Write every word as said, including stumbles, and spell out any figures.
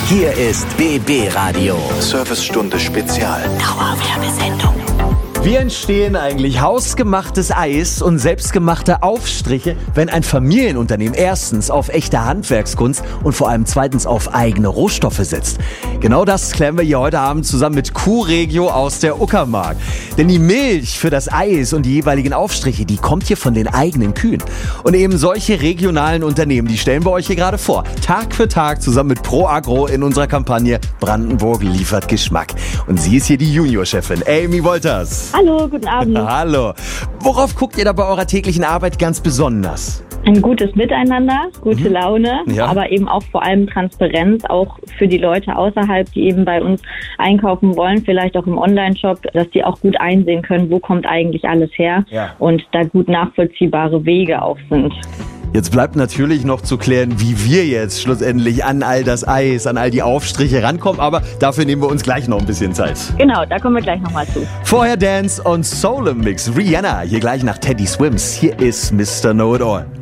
Hier ist B B Radio. Servicestunde Spezial. Dauerwerbesendung. Wie entstehen eigentlich hausgemachtes Eis und selbstgemachte Aufstriche, wenn ein Familienunternehmen erstens auf echte Handwerkskunst und vor allem zweitens auf eigene Rohstoffe setzt? Genau das klären wir hier heute Abend zusammen mit Q-Regio aus der Uckermark. Denn die Milch für das Eis und die jeweiligen Aufstriche, die kommt hier von den eigenen Kühen. Und eben solche regionalen Unternehmen, die stellen wir euch hier gerade vor. Tag für Tag zusammen mit ProAgro in unserer Kampagne Brandenburg liefert Geschmack. Und sie ist hier die Juniorchefin, Amy Wolters. Hallo, guten Abend. Hallo. Worauf guckt ihr da bei eurer täglichen Arbeit ganz besonders? Ein gutes Miteinander, gute mhm. Laune, ja. aber eben auch vor allem Transparenz, auch für die Leute außerhalb, die eben bei uns einkaufen wollen, vielleicht auch im Online-Shop, dass die auch gut einsehen können, wo kommt eigentlich alles her ja. und da gut nachvollziehbare Wege auch sind. Jetzt bleibt natürlich noch zu klären, wie wir jetzt schlussendlich an all das Eis, an all die Aufstriche rankommen, aber dafür nehmen wir uns gleich noch ein bisschen Zeit. Genau, da kommen wir gleich nochmal zu. Vorher Dance und Soul im Mix. Rihanna, hier gleich nach Teddy Swims. Hier ist Mister Know-It-All.